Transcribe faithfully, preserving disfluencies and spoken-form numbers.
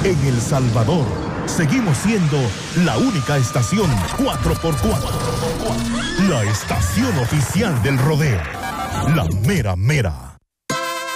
En El Salvador, seguimos siendo la única estación cuatro por cuatro. La estación oficial del rodeo. La mera mera.